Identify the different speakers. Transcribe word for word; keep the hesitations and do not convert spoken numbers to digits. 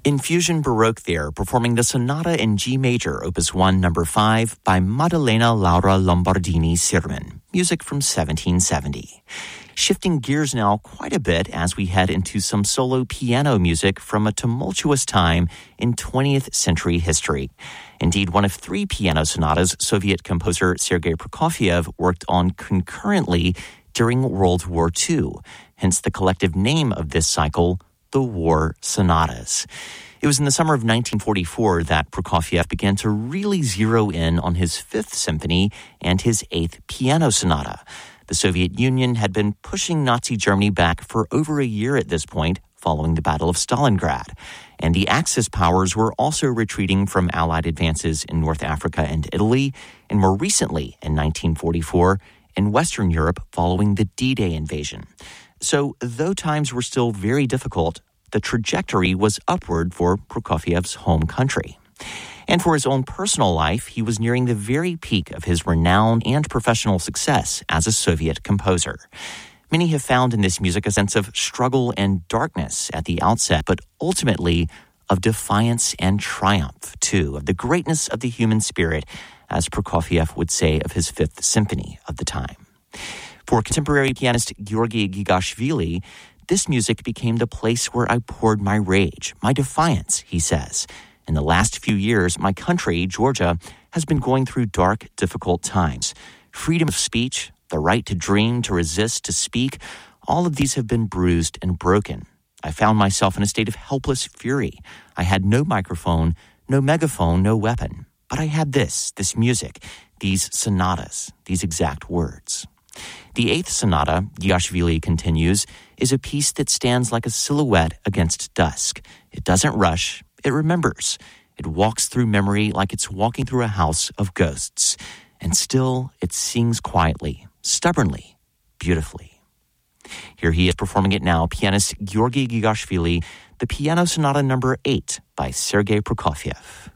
Speaker 1: Infusion Baroque there, performing the Sonata in G major, Opus one, number five, by Maddalena Laura Lombardini Sirman, music from seventeen seventy. Shifting gears now quite a bit as we head into some solo piano music from a tumultuous time in twentieth century history. Indeed, one of three piano sonatas Soviet composer Sergei Prokofiev worked on concurrently during World War Two, hence the collective name of this cycle, the War Sonatas. It was in the summer of nineteen forty-four that Prokofiev began to really zero in on his Fifth Symphony and his Eighth Piano Sonata. The Soviet Union had been pushing Nazi Germany back for over a year at this point, following the Battle of Stalingrad. And the Axis powers were also retreating from Allied advances in North Africa and Italy, and more recently, in nineteen forty-four, in Western Europe following the D-Day invasion. So, though times were still very difficult, the trajectory was upward for Prokofiev's home country. And for his own personal life, he was nearing the very peak of his renown and professional success as a Soviet composer. Many have found in this music a sense of struggle and darkness at the outset, but ultimately of defiance and triumph, too, of the greatness of the human spirit, as Prokofiev would say of his Fifth Symphony of the time. For contemporary pianist Georgy Gigashvili, this music became the place where I poured my rage, my defiance, he says. In the last few years, my country, Georgia, has been going through dark, difficult times. Freedom of speech, the right to dream, to resist, to speak, all of these have been bruised and broken. I found myself in a state of helpless fury. I had no microphone, no megaphone, no weapon. But I had this, this music, these sonatas, these exact words. The Eighth Sonata, Gigashvili continues, is a piece that stands like a silhouette against dusk. It doesn't rush. It remembers. It walks through memory like it's walking through a house of ghosts. And still, it sings quietly, stubbornly, beautifully. Here he is performing it now, pianist Georgy Gigashvili, the Piano Sonata number eight by Sergei Prokofiev.